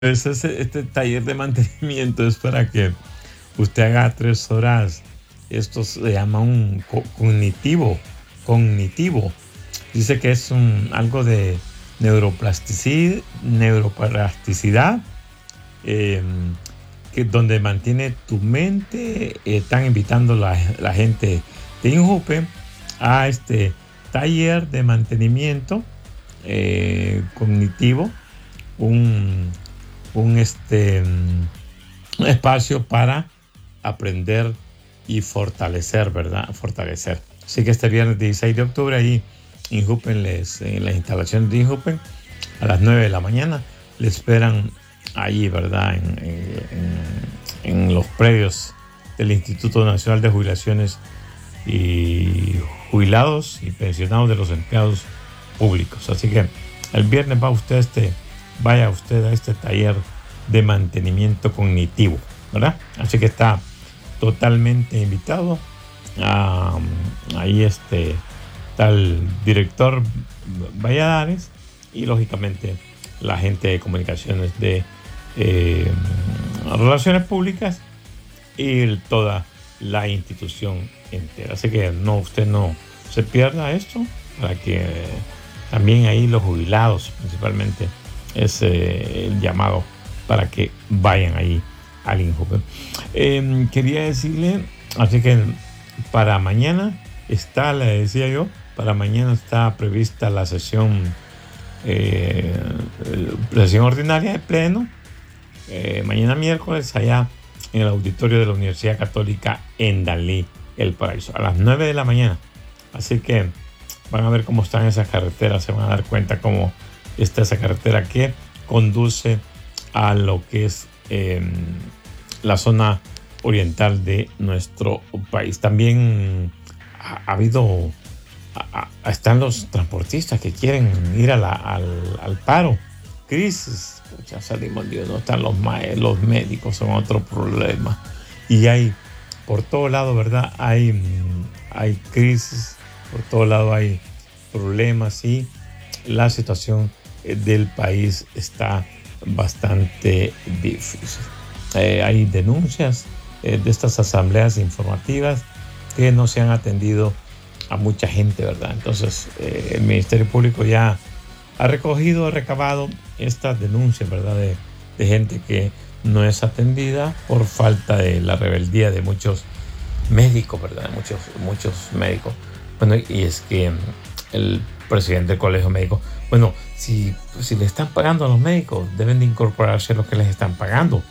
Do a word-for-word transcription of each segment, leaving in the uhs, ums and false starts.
Pues ese- este taller de mantenimiento es para que usted haga tres horas. Esto se llama un co- cognitivo. Cognitivo. Dice que es un, algo de neuroplasticidad, neuroplasticidad, eh, que donde mantiene tu mente. Eh, están invitando la, la gente de INJUPE a este taller de mantenimiento eh, cognitivo, un, un, este, un espacio para aprender y fortalecer, ¿verdad? Fortalecer. Así que este viernes dieciséis de octubre, ahí INJUPEN les, en las instalaciones de INJUPEN, a las nueve de la mañana, le esperan ahí, ¿verdad? En, en, en los predios del Instituto Nacional de Jubilaciones y Jubilados y Pensionados de los Empleados Públicos. Así que el viernes va usted este, vaya usted a este taller de mantenimiento cognitivo, ¿verdad? Así que está totalmente invitado. Ah, ahí este está el director Valladares y lógicamente la gente de comunicaciones de eh, relaciones públicas y el- toda la institución entera. Así que no, usted no se pierda esto, para que también ahí los jubilados principalmente es eh, el llamado para que vayan ahí al INJUPE. Eh, quería decirle, así que para mañana está, le decía yo, para mañana está prevista la sesión, eh, la sesión ordinaria de pleno, eh, mañana miércoles, allá en el auditorio de la Universidad Católica en Dalí, El Paraíso, a las nueve de la mañana. Así que van a ver cómo están esas carreteras, se van a dar cuenta cómo está esa carretera que conduce a lo que es eh, la zona oriental de nuestro país. También ha, ha habido, a- a- están los transportistas que quieren ir a la- al, al paro. Crisis, ya salimos de no están los, ma- los médicos, son otro problema. Y hay, por todo lado, ¿verdad? Hay, mm, hay crisis, por todo lado hay problemas y la situación eh, del país está bastante difícil. Eh, hay denuncias eh, de estas asambleas informativas que no se han atendido a mucha gente, ¿verdad? Entonces, eh, el Ministerio Público ya ha recogido, ha recabado estas denuncias, ¿verdad? De, de gente que no es atendida por falta de la rebeldía de muchos médicos, ¿verdad? Muchos, muchos médicos. Bueno, y es que el presidente del colegio médico, bueno, si, si le están pagando a los médicos, deben de incorporarse lo que les están pagando,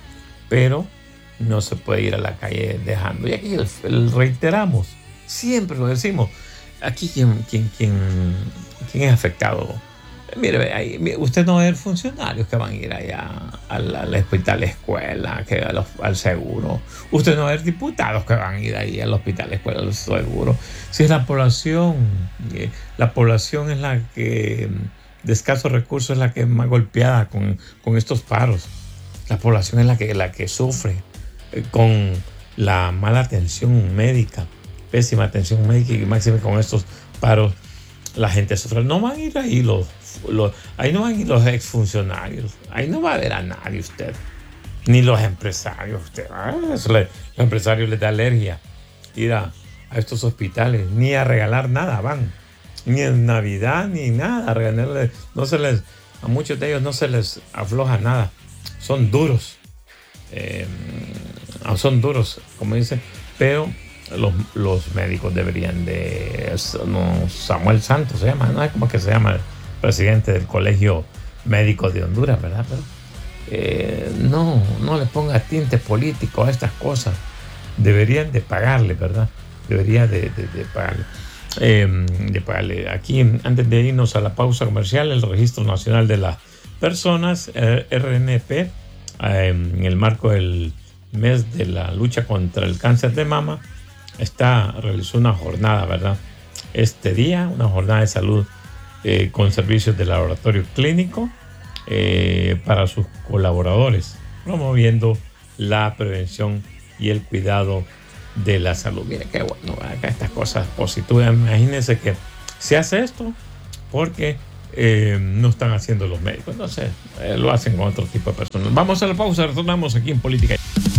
pero no se puede ir a la calle dejando. Y aquí el, el reiteramos, siempre lo decimos, aquí quien, quien, quien, quien es afectado. Mire, ahí, mire, usted no va a ver funcionarios que van a ir allá al, al hospital escuela, que a los- al seguro. Usted no va a ver diputados que van a ir ahí al hospital escuela, al seguro. Si es la población, eh, la población es la que mm, de escasos recursos, es la que es más golpeada con, con estos paros. La población es la que, la que sufre eh, con la mala atención médica, pésima atención médica y máxima con estos paros. La gente sufre. No van a ir ahí los, los ahí no van a ir los exfuncionarios. Ahí no va a ver a nadie usted. Ni los empresarios. Usted. Ah, eso le- los empresarios les da alergia ir a, a estos hospitales. Ni a regalar nada van. Ni en Navidad, ni nada. A regalarle- no se les, a muchos de ellos no se les afloja nada. Son duros. eh, Son duros, como dicen, pero los, los médicos deberían de, no, Samuel Santos se llama, no es como que se llama el presidente del Colegio Médico de Honduras, ¿verdad? Pero eh, no, no le ponga tinte político a estas cosas. Deberían de pagarle, ¿verdad? Debería de, de, de pagarle. Eh, de pagarle. Aquí, antes de irnos a la pausa comercial, el Registro Nacional de las Personas, eh, R N P, eh, en el marco del mes de la lucha contra el cáncer de mama, está, realizó una jornada, ¿verdad? Este día, una jornada de salud eh, con servicios de laboratorio clínico eh, para sus colaboradores, promoviendo la prevención y el cuidado de la salud. Mire qué bueno, acá estas cosas positivas. Imagínense que se hace esto porque eh, no están haciendo los médicos. No sé, eh, lo hacen con otro tipo de personas. Vamos a la pausa, retornamos aquí en Política.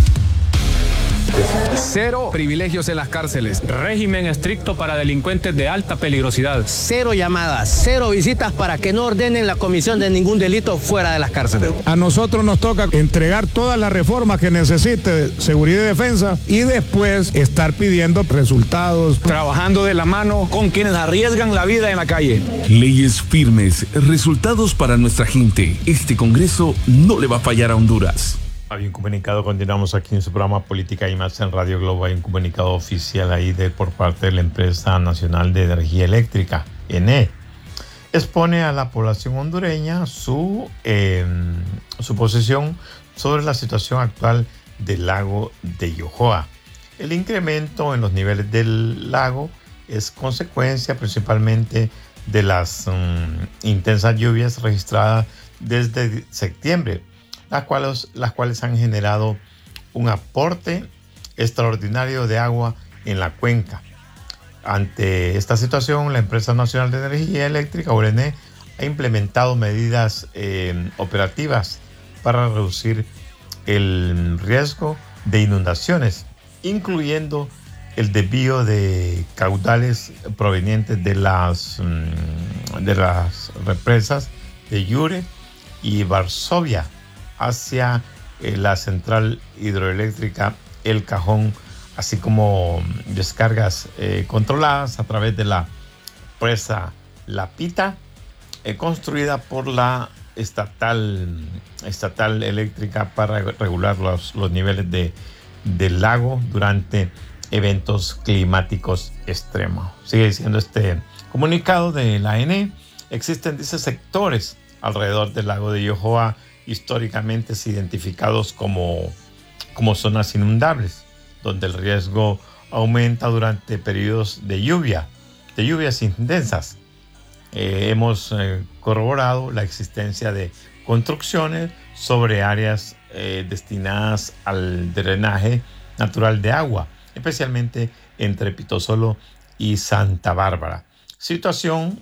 Cero privilegios en las cárceles. Régimen estricto para delincuentes de alta peligrosidad. Cero llamadas, cero visitas para que no ordenen la comisión de ningún delito fuera de las cárceles. A nosotros nos toca entregar todas las reformas que necesite seguridad y defensa y después estar pidiendo resultados. Trabajando de la mano con quienes arriesgan la vida en la calle. Leyes firmes, resultados para nuestra gente. Este Congreso no le va a fallar a Honduras. Hay un comunicado, continuamos aquí en su programa Política y Más en Radio Globo. Hay un comunicado oficial ahí de, por parte de la Empresa Nacional de Energía Eléctrica, E N E. Expone a la población hondureña su, eh, su posición sobre la situación actual del lago de Yohoa. El incremento en los niveles del lago es consecuencia principalmente de las um, intensas lluvias registradas desde septiembre, las cuales, las cuales han generado un aporte extraordinario de agua en la cuenca. Ante esta situación, la Empresa Nacional de Energía Eléctrica, O N E, ha implementado medidas eh, operativas para reducir el riesgo de inundaciones, incluyendo el desvío de caudales provenientes de las, de las represas de Yure y Varsovia hacia eh, la central hidroeléctrica El Cajón, así como descargas eh, controladas a través de la presa La Pita, eh, construida por la estatal, estatal eléctrica para regular los, los niveles de, del lago durante eventos climáticos extremos. Sigue diciendo este comunicado de la E N E. Existen, dice, sectores alrededor del lago de Yohoa históricamente identificados como, como zonas inundables, donde el riesgo aumenta durante periodos de lluvia, de lluvias intensas. Eh, hemos eh, corroborado la existencia de construcciones sobre áreas eh, destinadas al drenaje natural de agua, especialmente entre Pitosolo y Santa Bárbara. Situación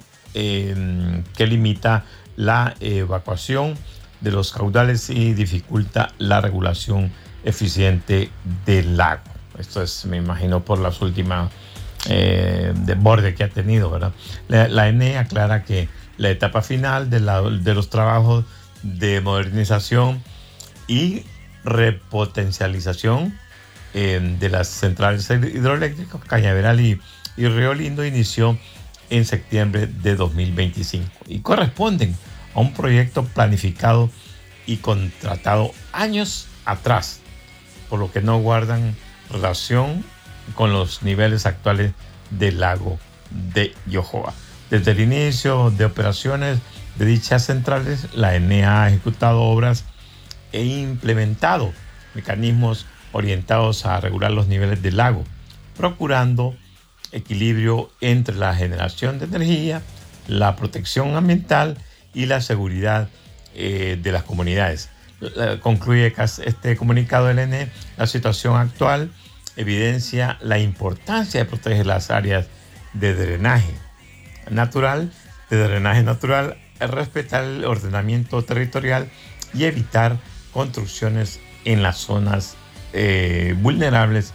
eh, que limita la evacuación de los caudales y dificulta la regulación eficiente del lago. Esto es, me imagino, por las últimas eh, desbordes que ha tenido, ¿verdad? La, la E N E aclara que la etapa final de, la, de los trabajos de modernización y repotencialización eh, de las centrales hidroeléctricas Cañaveral y, y Río Lindo inició en septiembre de dos mil veinticinco y corresponden a un proyecto planificado y contratado años atrás, por lo que no guardan relación con los niveles actuales del lago de Yohoa. Desde el inicio de operaciones de dichas centrales, la E N E ha ejecutado obras e implementado mecanismos orientados a regular los niveles del lago, procurando equilibrio entre la generación de energía, la protección ambiental y la seguridad eh, de las comunidades. Concluye este comunicado del E N E, la situación actual evidencia la importancia de proteger las áreas de drenaje natural, de drenaje natural, respetar el ordenamiento territorial y evitar construcciones en las zonas eh, vulnerables,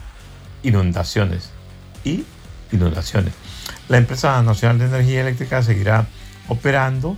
inundaciones y inundaciones. La Empresa Nacional de Energía Eléctrica seguirá operando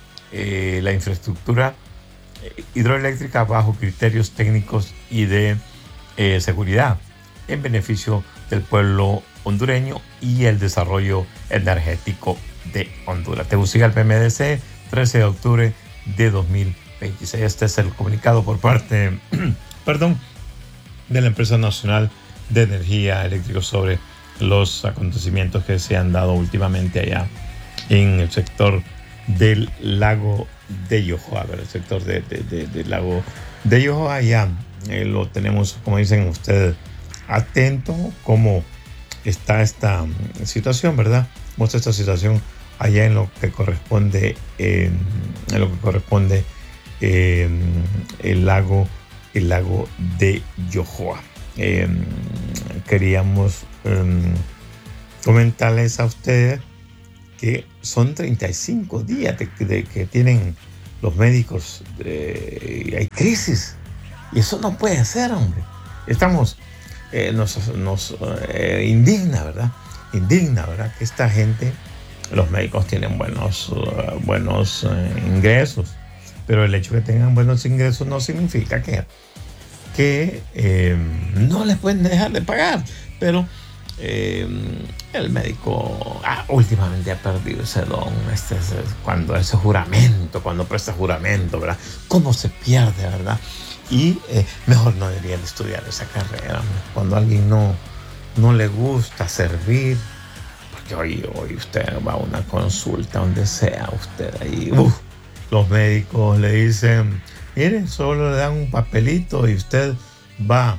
eh, la infraestructura hidroeléctrica bajo criterios técnicos y de eh, seguridad en beneficio del pueblo hondureño y el desarrollo energético de Honduras. Tegucigalpa, P M D C, trece de octubre de dos mil veintiséis. Este es el comunicado por parte perdón, de la Empresa Nacional de Energía Eléctrica sobre los acontecimientos que se han dado últimamente allá en el sector del lago de Yohoa, el sector de, de, de, del lago de Yohoa. Ya eh, lo tenemos, como dicen ustedes, atento cómo está esta situación, ¿verdad? Cómo está esta situación allá en lo que corresponde eh, en lo que corresponde eh, el lago el lago de Yohoa. Eh, queríamos eh, comentarles a ustedes que son treinta y cinco días de, de que tienen los médicos, eh, hay crisis. Y eso no puede ser, hombre. Estamos, eh, nos, nos eh, indigna, ¿verdad? Indigna, ¿verdad? Que esta gente, los médicos tienen buenos, uh, buenos uh, ingresos, pero el hecho de que tengan buenos ingresos no significa que, que eh, no les pueden dejar de pagar. Pero eh, el médico ah, últimamente ha perdido ese don, este, ese, cuando ese juramento, cuando presta juramento, ¿verdad? ¿Cómo se pierde, verdad? Y eh, mejor no deberían estudiar esa carrera, ¿no? Cuando a alguien no, no le gusta servir, porque hoy, hoy usted va a una consulta, donde sea, usted ahí, uf, los médicos le dicen, miren, solo le dan un papelito y usted va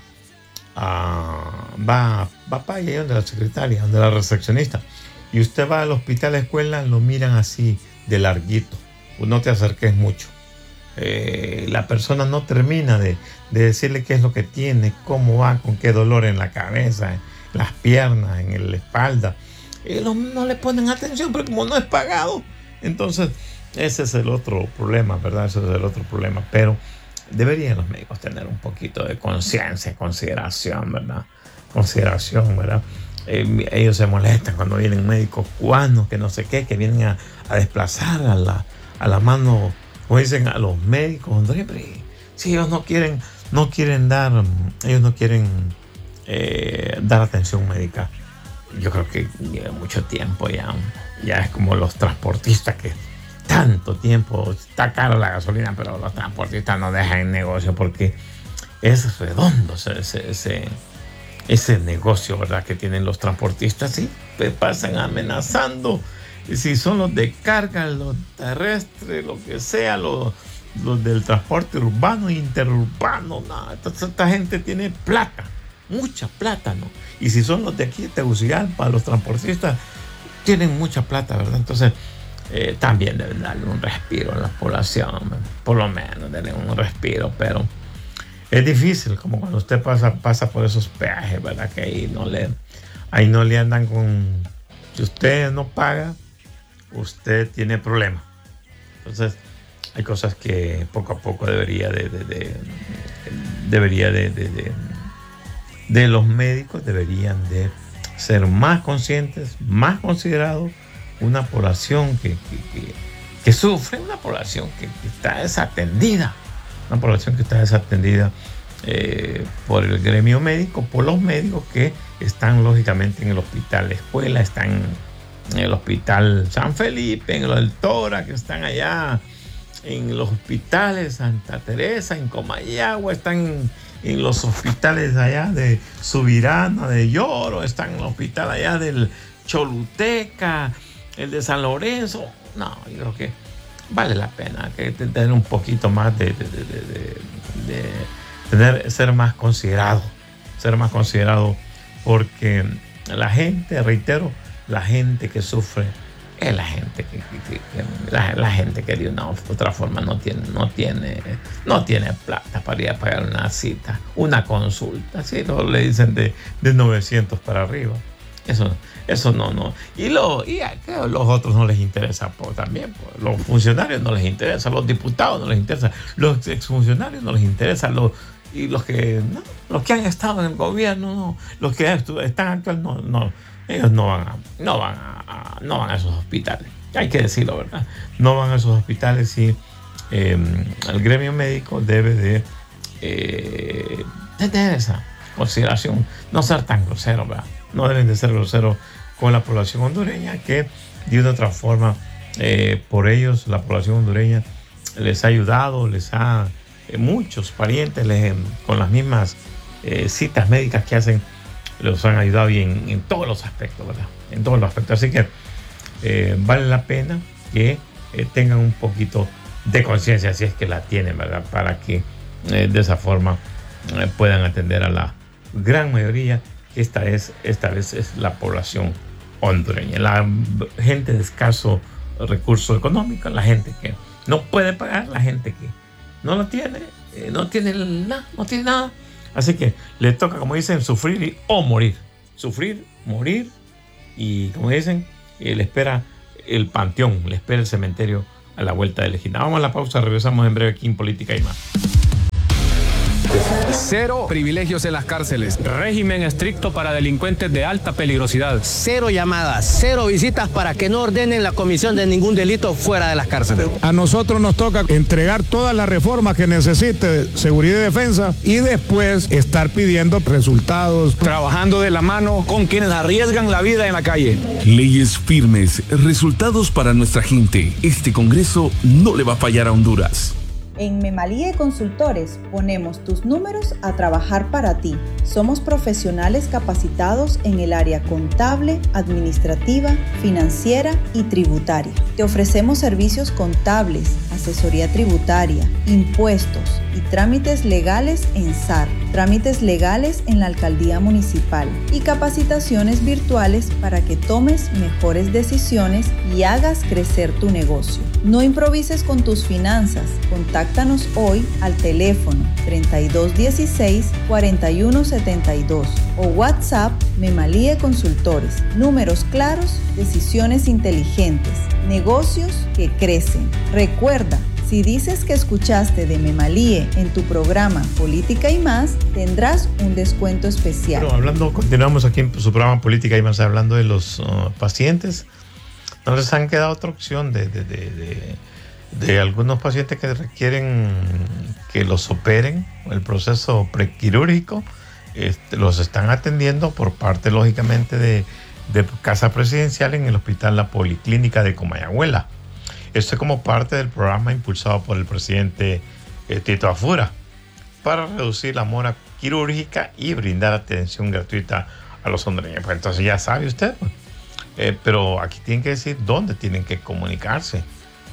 a, va, va para allá donde la secretaria, donde la recepcionista, y usted va al hospital, a la escuela, lo miran así de larguito, no te acerques mucho. Eh, la persona no termina de, de decirle qué es lo que tiene, cómo va, con qué dolor en la cabeza, en las piernas, en la espalda. Eh, no, no le ponen atención, pero como no es pagado, entonces ese es el otro problema, ¿verdad? Ese es el otro problema. Pero deberían los médicos tener un poquito de conciencia, consideración, ¿verdad? Consideración, ¿verdad? Eh, ellos se molestan cuando vienen médicos cubanos, que no sé qué, que vienen a, a desplazar a la, a la mano, como dicen, a los médicos hondureños. Si ellos no quieren, no quieren dar, ellos no quieren eh, dar atención médica. Yo creo que lleva mucho tiempo ya, ya es como los transportistas que tanto tiempo, está caro la gasolina, pero los transportistas no dejan el negocio porque es redondo ese, ese, ese negocio, ¿verdad? Que tienen los transportistas y te pasan amenazando. Y si son los de carga, los terrestres, lo que sea, los, los del transporte urbano e interurbano, no, esta, esta gente tiene plata, mucha plata, ¿no? Y si son los de aquí, de Tegucigalpa, los transportistas tienen mucha plata, ¿verdad? Entonces, eh, también deben darle un respiro a la población, por lo menos darle un respiro, pero es difícil, como cuando usted pasa, pasa por esos peajes, ¿verdad? Que ahí no le, ahí no le andan con, si usted no paga, usted tiene problemas. Entonces hay cosas que poco a poco debería de, de, de debería de, de, de, de los médicos deberían de ser más conscientes, más considerados. Una población que, que, que, que sufre, una población que, que está desatendida, una población que está desatendida eh, por el gremio médico, por los médicos que están lógicamente en el hospital, la escuela, están en el hospital San Felipe, en el Tora, que están allá en los hospitales Santa Teresa, en Comayagua, están en, en los hospitales allá de Subirana, de Lloro, están en el hospital allá del Choluteca, el de San Lorenzo. No, yo creo que vale la pena que tener un poquito más de, de, de, de, de, de tener, ser más considerado, ser más considerado, porque la gente, reitero, la gente que sufre es la gente que, que, que la, la gente que de una u otra forma no tiene, no tiene, no tiene plata para ir a pagar una cita, una consulta, ¿sí? Luego le dicen de, de novecientos para arriba. Eso, eso no, no. Y, lo, y a los otros no les interesa pues, también. Pues, los funcionarios no les interesa, los diputados no les interesa, los exfuncionarios no les interesa, los, y los que, no, los que han estado en el gobierno, no, los que están actual, no, no. Ellos no van a, no van a, no van a esos hospitales. Hay que decirlo, ¿verdad? No van a esos hospitales y eh, el gremio médico debe de eh, tener esa consideración, no ser tan grosero, ¿verdad? No deben de ser groseros con la población hondureña, que de una otra forma, eh, por ellos, la población hondureña les ha ayudado, les ha, eh, muchos parientes les, con las mismas eh, citas médicas que hacen, los han ayudado y en, en todos los aspectos, ¿verdad? En todos los aspectos. Así que eh, vale la pena que eh, tengan un poquito de conciencia, si es que la tienen, ¿verdad? Para que eh, de esa forma eh, puedan atender a la gran mayoría, que esta, es, esta vez es la población hondureña. La gente de escaso recurso económico, la gente que no puede pagar, la gente que no lo tiene, eh, no tiene nada, no tiene nada. Así que le toca, como dicen, sufrir y, o morir. Sufrir, morir y, como dicen, eh, le espera el panteón, le espera el cementerio a la vuelta de la esquina. Vamos a la pausa, regresamos en breve aquí en Política y Más. Cero privilegios en las cárceles. Régimen estricto para delincuentes de alta peligrosidad. Cero llamadas, cero visitas para que no ordenen la comisión de ningún delito fuera de las cárceles. A nosotros nos toca entregar todas las reformas que necesite seguridad y defensa y después estar pidiendo resultados. Trabajando de la mano con quienes arriesgan la vida en la calle. Leyes firmes, resultados para nuestra gente. Este Congreso no le va a fallar a Honduras. En Memalíe Consultores ponemos tus números a trabajar para ti. Somos profesionales capacitados en el área contable, administrativa, financiera y tributaria. Te ofrecemos servicios contables, asesoría tributaria, impuestos y trámites legales en S A R, trámites legales en la Alcaldía Municipal y capacitaciones virtuales para que tomes mejores decisiones y hagas crecer tu negocio. No improvises con tus finanzas. Contáctanos hoy al teléfono treinta y dos dieciséis, cuarenta y uno setenta y dos o WhatsApp Memalíe Consultores. Números claros, decisiones inteligentes, negocios que crecen. Recuerda, si dices que escuchaste de Memalíe en tu programa Política y Más, tendrás un descuento especial. Bueno, hablando, continuamos aquí en su programa Política y Más, hablando de los uh, pacientes. No les han quedado otra opción de, de, de, de, de algunos pacientes que requieren que los operen, el proceso prequirúrgico, este, los están atendiendo por parte, lógicamente, de, de Casa Presidencial en el Hospital La Policlínica de Comayagüela. Esto es como parte del programa impulsado por el presidente eh, Tito Afura para reducir la mora quirúrgica y brindar atención gratuita a los hondureños. Pues entonces ya sabe usted, pues. Eh, pero aquí tienen que decir dónde tienen que comunicarse,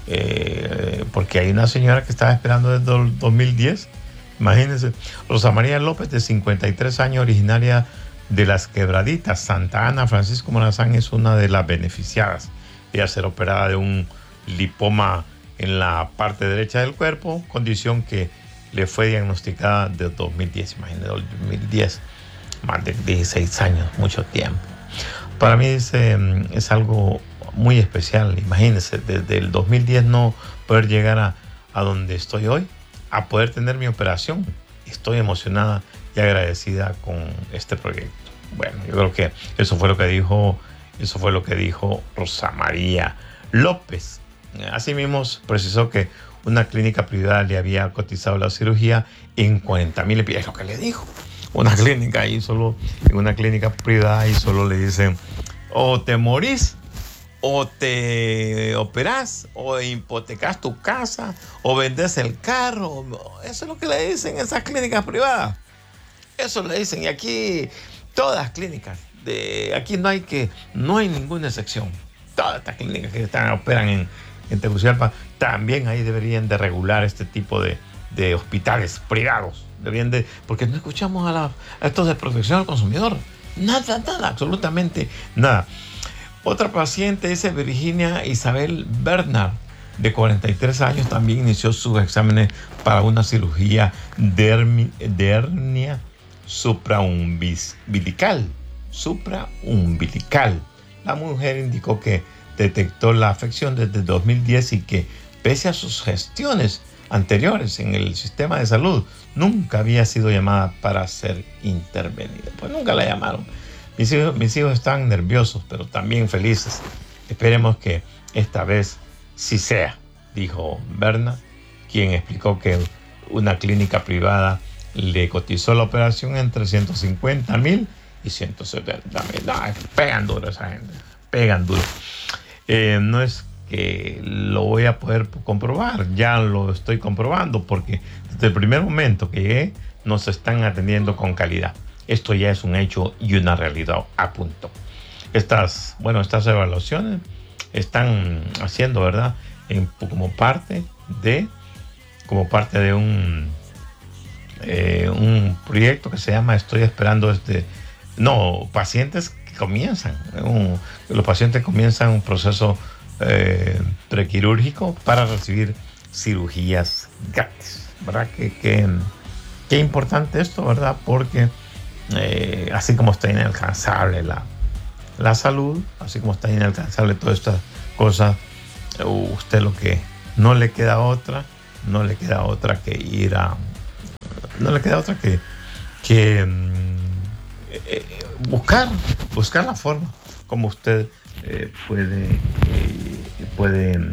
eh, porque hay una señora que estaba esperando desde el dos mil diez, imagínense. Rosa María López, de cincuenta y tres años, originaria de Las Quebraditas, Santa Ana, Francisco Morazán, es una de las beneficiadas. Ella será operada de un lipoma en la parte derecha del cuerpo, condición que le fue diagnosticada desde dos mil diez, imagínense, dos mil diez, más de dieciséis años, mucho tiempo. Para mí es, eh, es algo muy especial. Imagínense, desde el dos mil diez no poder llegar a, a donde estoy hoy, a poder tener mi operación. Estoy emocionada y agradecida con este proyecto. Bueno, yo creo que eso fue lo que dijo, eso fue lo que dijo Rosa María López. Asimismo, precisó que una clínica privada le había cotizado la cirugía en cuarenta mil. Es lo que le dijo. Una clínica ahí solo, en una clínica privada, y solo le dicen o te morís, o te operás, o hipotecas tu casa, o vendes el carro. Eso es lo que le dicen esas clínicas privadas. Eso le dicen. Y aquí todas las clínicas, de, aquí no hay que, no hay ninguna excepción. Todas estas clínicas que están, operan en, en Tegucigalpa, también ahí deberían de regular este tipo de, de hospitales privados. Deberían de, porque no escuchamos a, la, a estos de protección al consumidor. Nada, nada, absolutamente nada. Otra paciente es Virginia Isabel Bernard, de cuarenta y tres años, también inició sus exámenes para una cirugía de, hermi, de hernia supraumbilical. Supraumbilical. La mujer indicó que detectó la afección desde dos mil diez y que, pese a sus gestiones anteriores en el sistema de salud, nunca había sido llamada para ser intervenida. Pues nunca la llamaron. Mis hijos, mis hijos están nerviosos, pero también felices. Esperemos que esta vez sí sea, dijo Berna, quien explicó que una clínica privada le cotizó la operación en trescientos cincuenta mil y ciento setenta mil. No, pegan duro esa gente, pegan duro. Eh, no es que lo voy a poder comprobar, ya lo estoy comprobando, porque desde el primer momento que llegué nos están atendiendo con calidad. Esto ya es un hecho y una realidad, a punto. Estas, bueno, estas evaluaciones están haciendo, ¿verdad? En, como parte de, como parte de un, eh, un proyecto que se llama Estoy esperando este, no, pacientes que comienzan, un, los pacientes comienzan un proceso Eh, prequirúrgico para recibir cirugías gratis, ¿verdad? Que, que, que importante esto, ¿verdad? Porque eh, así como está inalcanzable la, la salud, así como está inalcanzable todas estas cosas, usted lo que no le queda otra, no le queda otra que ir a, no le queda otra que, que eh, buscar, buscar la forma como usted eh, puede, eh, puede eh,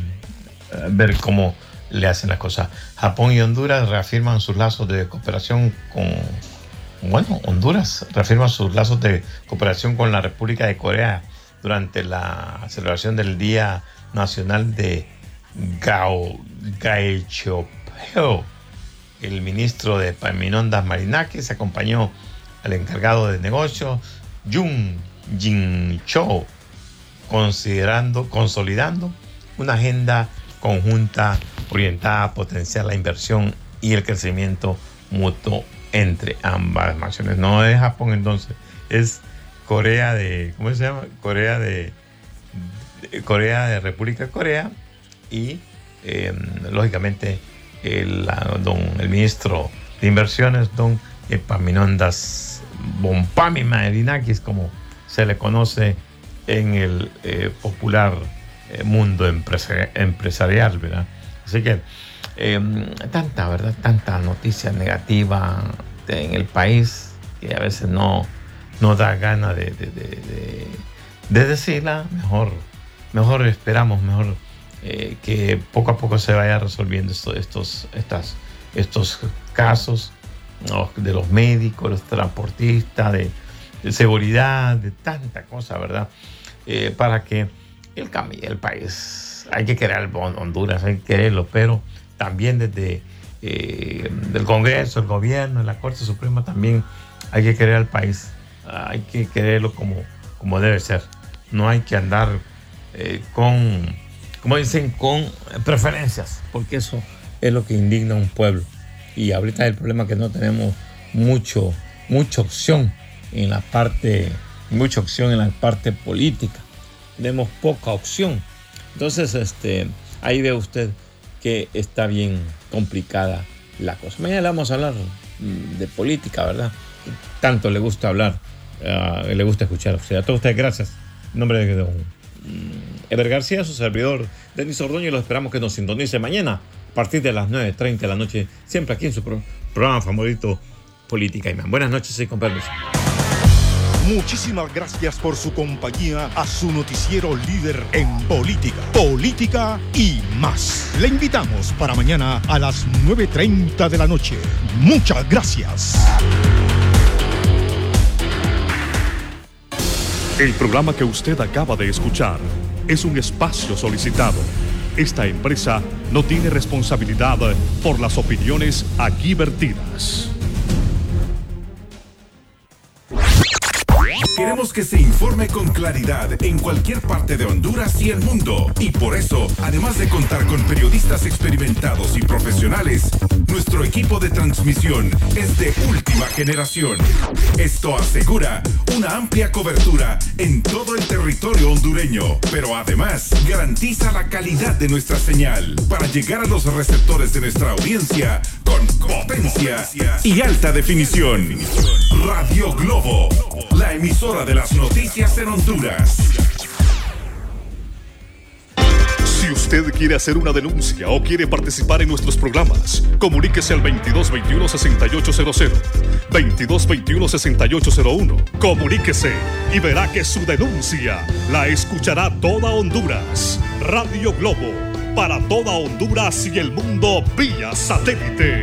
ver cómo le hacen las cosas. Japón y Honduras reafirman sus lazos de cooperación con, bueno, Honduras reafirma sus lazos de cooperación con la República de Corea durante la celebración del Día Nacional de Gao, Gaechopeo. El ministro de Epaminondas Marinakis acompañó al encargado de negocios, Jun Jin-cho, considerando, consolidando una agenda conjunta orientada a potenciar la inversión y el crecimiento mutuo entre ambas naciones. No es Japón entonces, es Corea de, ¿cómo se llama? Corea de, de Corea de República de Corea y eh, lógicamente el, don, el ministro de Inversiones, don Epaminondas Bompami Marinakis, como se le conoce en el eh, popular eh, mundo empresari- empresarial, ¿verdad? Así que eh, tanta, ¿verdad? Tanta noticia negativa en el país que a veces no, no da gana de, de, de, de, de decirla. Mejor, mejor esperamos, mejor eh, que poco a poco se vaya resolviendo esto, estos, estas, estos casos, ¿no? De los médicos, los transportistas, de, de seguridad, de tanta cosa, ¿verdad? Eh, para que él cambie el país. Hay que querer Honduras, hay que quererlo, pero también desde eh, el Congreso, el gobierno, la Corte Suprema también hay que querer al país. Hay que quererlo como, como debe ser. No hay que andar eh, con, como dicen, con preferencias, porque eso es lo que indigna a un pueblo. Y ahorita el problema es que no tenemos mucho, mucha opción en la parte, mucha opción en la parte política. Tenemos poca opción. Entonces, este, ahí ve usted que está bien complicada la cosa. Mañana le vamos a hablar de política, ¿verdad? Tanto le gusta hablar, uh, le gusta escuchar. O sea, a todos ustedes, gracias. En nombre de don Eber García, su servidor, Denis Ordóñez, lo esperamos que nos sintonice mañana a partir de las nueve treinta de la noche, siempre aquí en su pro- programa favorito, Política y Más. Buenas noches y con permiso. Muchísimas gracias por su compañía a su noticiero líder en política, política y más. Le invitamos para mañana a las nueve treinta de la noche. Muchas gracias. El programa que usted acaba de escuchar es un espacio solicitado. Esta empresa no tiene responsabilidad por las opiniones aquí vertidas. Queremos que se informe con claridad en cualquier parte de Honduras y el mundo. Y por eso, además de contar con periodistas experimentados y profesionales, nuestro equipo de transmisión es de última generación. Esto asegura una amplia cobertura en todo el territorio hondureño, pero además garantiza la calidad de nuestra señal para llegar a los receptores de nuestra audiencia con potencia y alta definición. Radio Globo, la emisora de las noticias en Honduras. Si usted quiere hacer una denuncia o quiere participar en nuestros programas, comuníquese al veintidós veintiuno sesenta y ocho cero cero, veintidós veintiuno sesenta y ocho cero uno. Comuníquese y verá que su denuncia la escuchará toda Honduras. Radio Globo, para toda Honduras y el mundo vía satélite.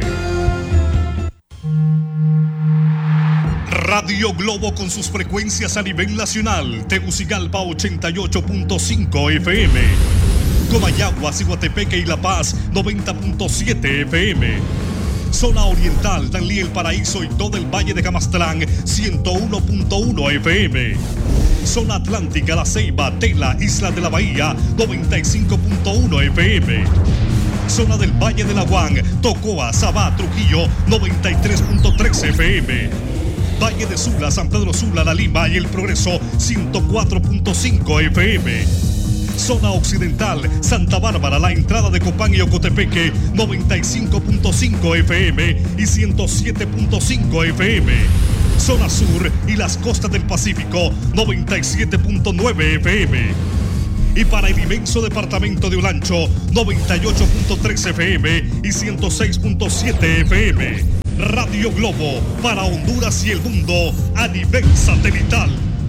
Radio Globo con sus frecuencias a nivel nacional. Tegucigalpa ochenta y ocho punto cinco F M. Comayagua, Ciguatepeque y La Paz noventa punto siete F M. Zona Oriental, Danlí, El Paraíso y todo el Valle de Camastlán ciento uno punto uno F M. Zona Atlántica, La Ceiba, Tela, Isla de la Bahía noventa y cinco punto uno F M. Zona del Valle de Laguán, Tocoa, Sabá, Trujillo noventa y tres punto tres F M. Valle de Sula, San Pedro Sula, La Lima y El Progreso ciento cuatro punto cinco F M. Zona Occidental, Santa Bárbara, la entrada de Copán y Ocotepeque noventa y cinco punto cinco F M y ciento siete punto cinco F M. Zona Sur y las costas del Pacífico noventa y siete punto nueve F M. y para el inmenso departamento de Olancho, noventa y ocho punto tres F M y ciento seis punto siete F M. Radio Globo para Honduras y el mundo a nivel satelital.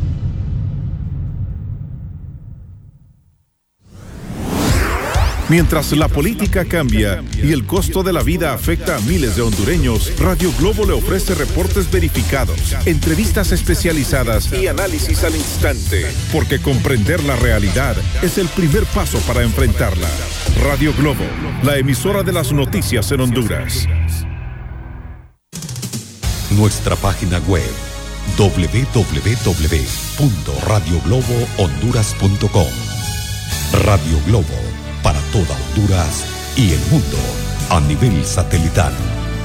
Mientras la política cambia y el costo de la vida afecta a miles de hondureños, Radio Globo le ofrece reportes verificados, entrevistas especializadas y análisis al instante. Porque comprender la realidad es el primer paso para enfrentarla. Radio Globo, la emisora de las noticias en Honduras. Nuestra página web doble u doble u doble u punto radio globo honduras punto com. Radio Globo, para toda Honduras y el mundo a nivel satelital.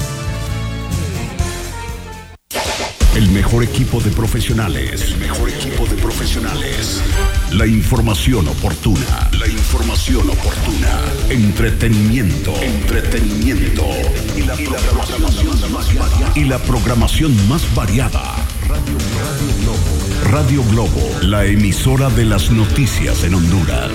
El mejor equipo de profesionales. El mejor equipo de profesionales. La información oportuna. La información oportuna. Entretenimiento. Entretenimiento. Y la, y la programación más variada. Y la programación más variada. Radio, Radio Globo. Radio Globo, la emisora de las noticias en Honduras.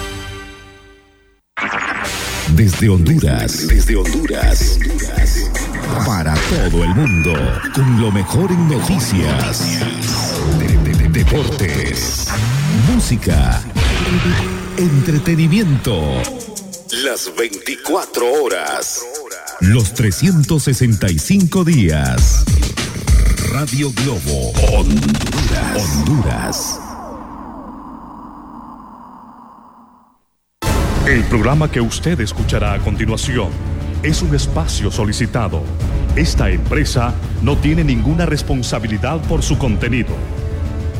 Desde Honduras, desde Honduras, para todo el mundo, con lo mejor en noticias, de, de, de, deportes, música, entretenimiento, las veinticuatro horas, los trescientos sesenta y cinco días. Radio Globo, Honduras, Honduras. El programa que usted escuchará a continuación es un espacio solicitado. Esta empresa no tiene ninguna responsabilidad por su contenido.